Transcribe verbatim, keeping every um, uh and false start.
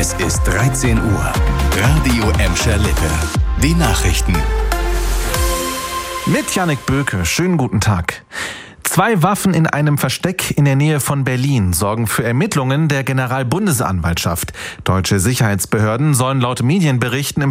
Es ist dreizehn Uhr. Radio Emscher Lippe. Die Nachrichten. Mit Jannik Böke. Schönen guten Tag. Zwei Waffen in einem Versteck in der Nähe von Berlin sorgen für Ermittlungen der Generalbundesanwaltschaft. Deutsche Sicherheitsbehörden sollen laut Medienberichten im